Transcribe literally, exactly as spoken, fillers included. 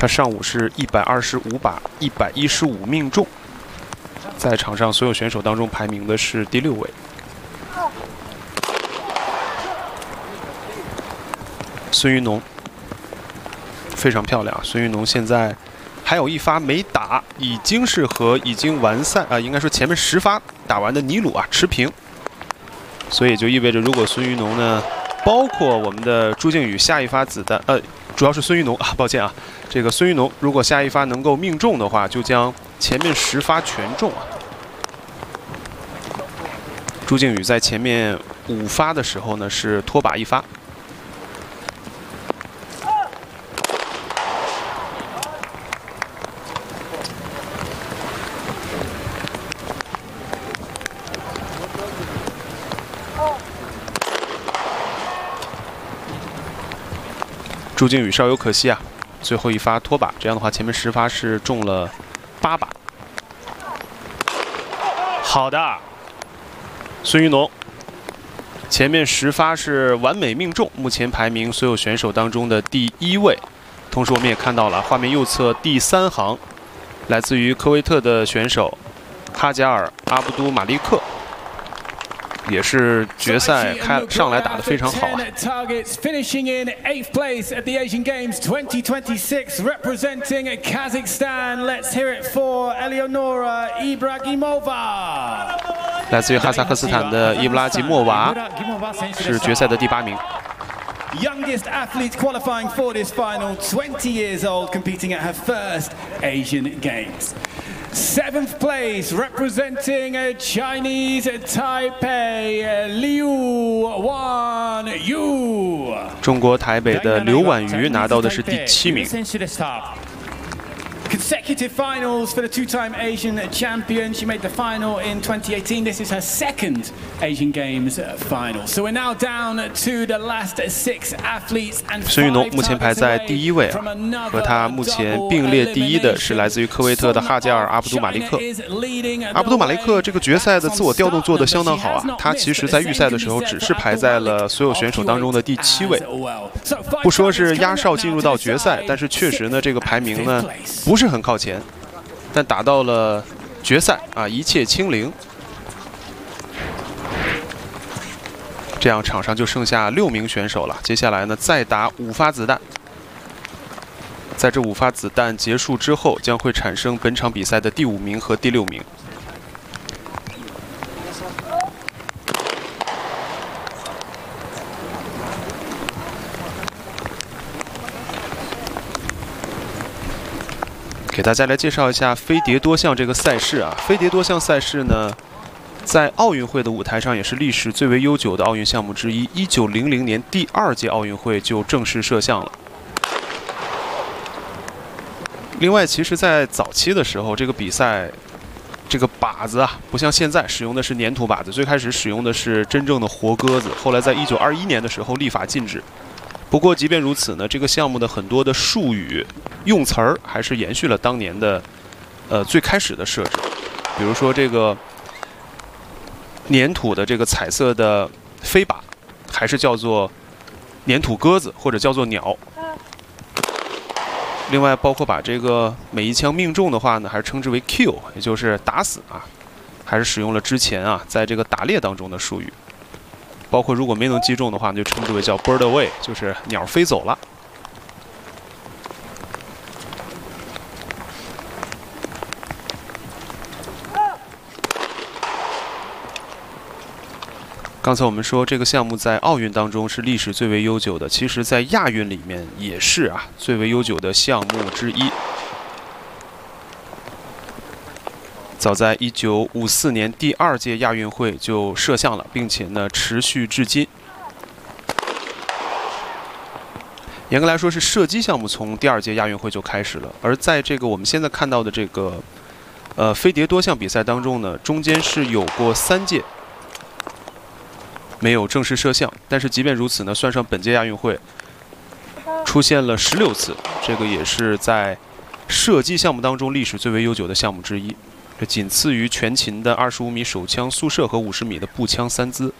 他上午是一百二十五把，一百一十五命中，在场上所有选手当中排名的是第六位。孙云农非常漂亮，孙云农现在还有一发没打，已经是和已经完赛啊、呃，应该说前面十发打完的尼鲁啊持平，所以就意味着如果孙云农呢，包括我们的朱靖宇下一发子弹，呃，主要是孙云农啊，抱歉啊。 这个孙云农如果下一发能够命中的话，就将前面十发全中啊。朱靖宇在前面五发的时候呢是拖把一发。朱靖宇稍有可惜啊。 最后一发拖把，这样的话，前面十发是中了八把。好的，孙云农，前面十发是完美命中，目前排名所有选手当中的第一位。同时，我们也看到了画面右侧第三行，来自于科威特的选手哈加尔·阿布都马利克。 也是决赛开上来打得非常好啊！ finishing in eighth place at the Asian Games twenty twenty-six, representing Kazakhstan. Let's hear it for Eleonora Ibragimova. 来自于哈萨克斯坦的伊布拉吉莫娃是决赛的第八名。 Youngest athlete qualifying for this final, twenty years old, competing at her first Asian Games. Seventh place, representing Chinese Taipei, Liu Wanyu. 中国台北的刘婉瑜拿到的是第七名。 Consecutive finals for the two-time Asian champion. She made the final in twenty eighteen. This is her second Asian Games final. So we're now down to the last six athletes and 孙云农目前排在第一位啊，和他目前并列第一的是来自于科威特的哈加尔·阿布都马利克。阿布都马利克这个决赛的自我调动做得相当好啊，他其实在预赛的时候只是排在了所有选手当中的第七位。不说是压哨进入到决赛，但是确实呢，这个排名呢不是 是很靠前，但打到了决赛啊，一切清零。这样场上就剩下六名选手了。接下来呢，再打五发子弹。在这五发子弹结束之后，将会产生本场比赛的第五名和第六名。 给大家来介绍一下飞碟多项这个赛事啊。飞碟多项赛事呢，在奥运会的舞台上也是历史最为悠久的奥运项目之一。一九零零年第二届奥运会就正式设项了。另外，其实，在早期的时候，这个比赛，这个靶子啊，不像现在使用的是粘土靶子，最开始使用的是真正的活鸽子。后来在一九二一年的时候立法禁止。 不过，即便如此呢，这个项目的很多的术语、用词儿还是延续了当年的，呃，最开始的设置。比如说这个粘土的这个彩色的飞靶，还是叫做粘土鸽子或者叫做鸟。另外，包括把这个每一枪命中的话呢，还是称之为 kill， 也就是打死啊，还是使用了之前啊在这个打猎当中的术语。 包括如果没能击中的话，就称之为叫 bird away， 就是鸟飞走了。刚才我们说这个项目在奥运当中是历史最为悠久的，其实在亚运里面也是啊最为悠久的项目之一。 早在一九五四年第二届亚运会就设项了，并且呢持续至今。严格来说是射击项目从第二届亚运会就开始了，而在这个我们现在看到的这个呃飞碟多项比赛当中呢，中间是有过三届没有正式设项，但是即便如此呢，算上本届亚运会，出现了十六次，这个也是在射击项目当中历史最为悠久的项目之一。 仅次于全勤的二十五米手枪速射和五十米的步枪三姿。